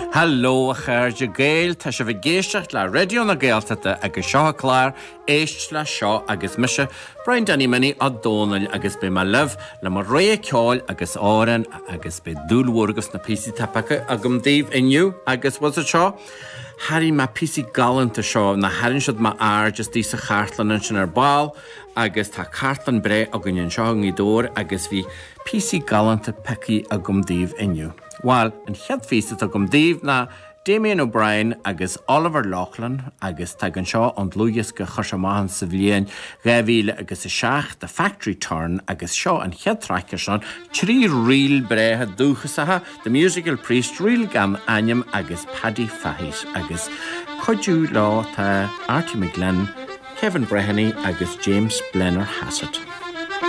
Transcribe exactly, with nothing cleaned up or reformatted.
Hallo, Chairde Gael, tá sé bh géisteach le radio na Gaeltachta agus seo chlár éist le seo agus mise Brian Danny Minnie a Donal agus be ma love le mar ré ceáil agus áran agus be dúlhórgus na písi tapacha agam díomh inniu agus was it seo Harry ma písi galanta seo na harin siad ma air just dí sa chartlan an sin ar ball agus tá cartlan bre agan an seo í dór agus bhí písi galanta peci agam díomh inniu. Well, an chead féiste agam díomh na Damien O'Brien agus Oliver Loughlin agus tagan seo an dlúias go chosamahan sa bhliain gavíle agus a seach the factory turn agus seo an chead traice sean trí riil brethe dúchasatha the musical priest riil gam Anyam agus Paddy Fahis agus Coidú lá tá Artie McGlenn, Kevin Breheny agus James Blenner Hassett.